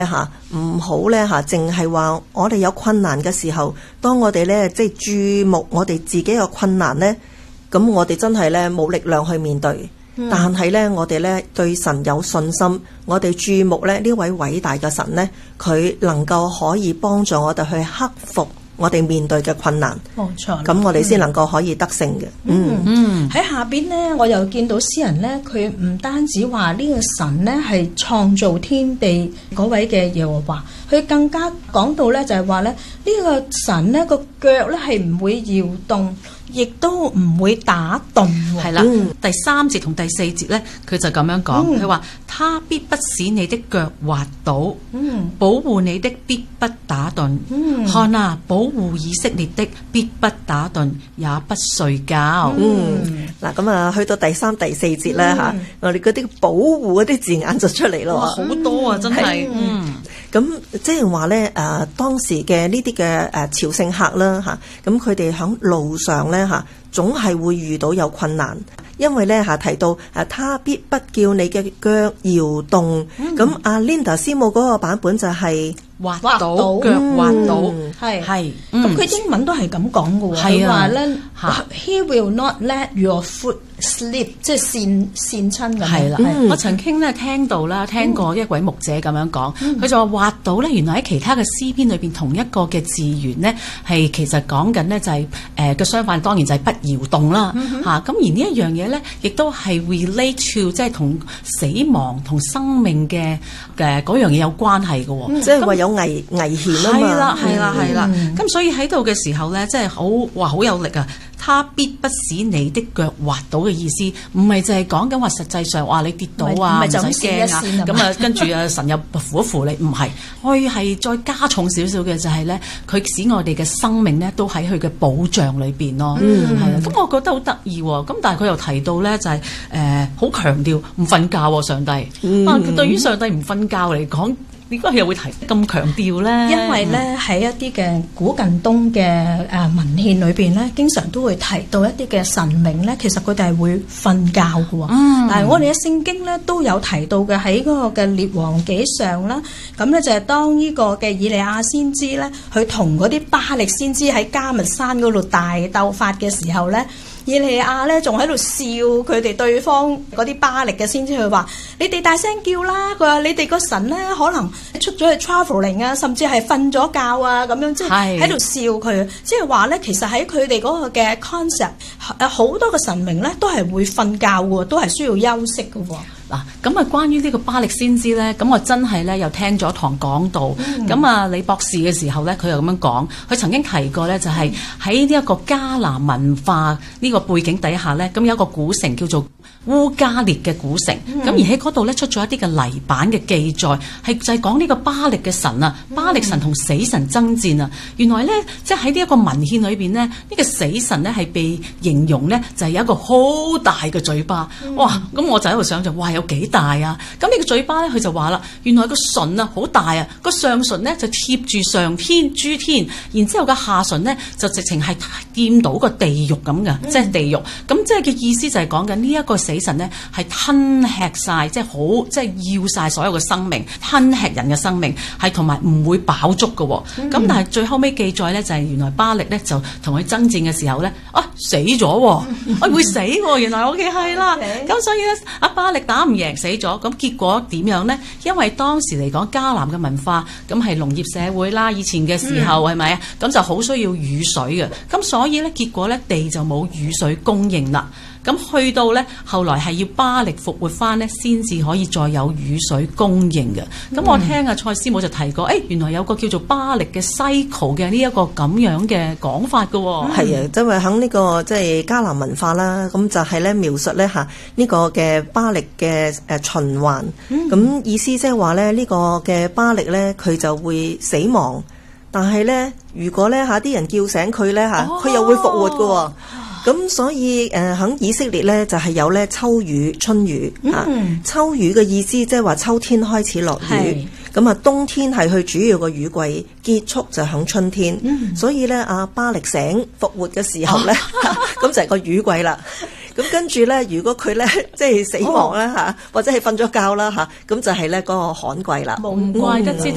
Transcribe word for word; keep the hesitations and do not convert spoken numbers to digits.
吓唔好咧吓，淨係話我哋有困難嘅時候，當我哋咧即係注目我哋自己嘅困難咧，咁我哋真係咧冇力量去面對。嗯、但係咧，我哋咧對神有信心，我哋注目咧呢位偉大嘅神咧，佢能夠可以幫助我哋去克服我哋面對嘅困難。 冇錯， 咁我哋先能夠可以得勝嘅。嗯嗯，喺、嗯、下邊呢，我又見到詩人呢，佢唔單止話呢個神呢係創造天地嗰位嘅耶和華，佢更加講到呢就係話呢，呢個神呢個腳呢係唔會搖動，亦都唔會打盹。 係啦，第三節同第四節呢，佢就咁樣講，佢、嗯、話他必不使你的腳滑倒，嗯、保護你的必不打盹。嗯、看啊，保護以色列的必不打盹，也不睡覺。 嗯，嗱咁啊，去到第三、第四節咧吓，嗯、我哋嗰啲保護嗰啲字眼就出嚟咯。 好多啊，真係。嗯， 咁即係話咧，誒，當時嘅呢啲嘅誒朝聖客啦吓，咁佢哋響路上咧吓，總係會遇到有困難，因為咧吓提到誒，他必不叫你嘅腳搖動。咁阿、嗯、Linda 師母嗰個版本就係、是。 滑倒，腳滑倒，係係， 咁佢英文都係咁講嘅喎，佢話咧，He will not let your foot slip，即係跣跣親咁。係啦， 係。我曾經咧聽到啦，聽過一位牧者咁樣講，佢就話滑倒咧，原來喺其他嘅詩篇裏邊同一個嘅字源咧，係其實講緊咧就係誒嘅相反，當然就係不搖動啦嚇。咁而呢一樣嘢咧，亦都係 relate to 即係同死亡同生命嘅嘅嗰樣嘢有關係嘅喎， 即係話有。危危險啊嘛， 係啦係啦係啦，咁、嗯、所以喺度嘅時候咧，即係好哇好有力啊！他必不使你的腳滑倒嘅意思，唔係淨係講緊話實際上話你跌倒啊，唔使驚啊，咁啊跟住啊神又扶一扶你，唔係，佢係再加重少少嘅就係咧，佢使我哋嘅生命咧都喺佢嘅保障裏邊咯，係啦、嗯。咁我覺得好得意喎，咁但係佢又提到咧就係誒好強調唔瞓覺喎，上帝、嗯、啊，對於上帝唔瞓覺嚟講。點解佢又會提咁強調咧？ 因為咧喺一啲嘅古近東嘅誒文獻裏邊咧，經常都會提到一啲嘅神明咧，其實佢哋係會瞓覺嘅喎。嗯，但係我哋嘅聖經咧都有提到嘅喺嗰個嘅列王紀上啦，咁咧就係當呢個嘅以利亞先知咧，佢同嗰啲巴力先知喺迦密山嗰度大鬥法嘅時候咧。以利亞咧仲喺度笑佢哋對方嗰啲巴力嘅先知，佢話：你哋大聲叫啦！佢話你哋個神咧可能出咗去 traveling 啊，甚至係瞓咗覺啊，咁樣即係喺度笑佢。即係話咧，其實喺佢哋嗰個嘅 concept，誒好多個神明咧都係會瞓覺嘅，都係需要休息嘅。 嗱，咁啊，關於呢個巴力先知咧，咁我真係咧又聽咗堂講道，咁、嗯、啊李博士嘅時候咧，佢又咁樣講，佢曾經提過咧，就係喺呢一個迦南文化呢個背景底下咧，咁有一個古城叫做烏加列嘅古城，咁、嗯、而喺嗰度咧出咗一啲嘅泥板嘅記載，係就係講呢個巴力嘅神啊，巴力神同死神爭戰啊，原來咧即係喺呢一個文獻裏邊咧，呢、呢個死神咧係被形容咧就係有一個好大嘅嘴巴，嗯、哇！咁我就喺度想象，哇有幾大啊？咁呢個嘴巴咧，佢就話啦，原來個唇啊好大啊，個上唇咧就貼住上天諸天，然之後個下唇咧就直情係掂到個地獄咁嘅，即係地獄。咁即係嘅意思就係講緊呢一個死神咧係吞吃晒，即係好即係要晒所有嘅生命，吞吃人嘅生命，係同埋唔會飽足嘅。咁、嗯、但係最後尾記載咧就係原來巴力咧就同佢爭戰嘅時候咧啊死咗，啊會死，原來 OK 係啦。咁所以咧阿巴力打唔贏死咗，咁結果點樣呢？因為當時嚟講迦南嘅文化，咁係農業社會啦，以前嘅時候係咪啊？咁、嗯、就好需要雨水嘅，咁所以咧結果咧地就冇雨水供應啦。咁去到咧，後來係要巴力復活翻咧，先至可以再有雨水供應嘅。咁、嗯、我聽阿蔡師母就提過，誒、欸、原來有個叫做巴力嘅 cycle 嘅呢一個咁樣嘅講法嘅、哦。係、嗯、啊，因為喺呢個即係迦南文化啦，咁就係咧描述咧嚇呢個嘅巴力嘅誒循環。咁、嗯、意思即係話咧呢個嘅巴力咧佢就會死亡，但係咧如果咧嚇啲人叫醒佢咧嚇，佢、哦、又會復活嘅、哦。咁所以誒喺、呃、以色列咧就係、是、有咧秋雨春雨、嗯、啊，秋雨嘅意思即係話秋天開始落雨，咁啊冬天係佢主要嘅雨季，結束就喺春天，嗯、所以咧阿巴力醒復活嘅時候咧，咁、啊、就係個雨季啦。咁跟住咧，如果佢咧即係死亡啦嚇，哦、或者係瞓咗覺啦嚇，咁就係咧嗰個旱季啦。唔怪得知。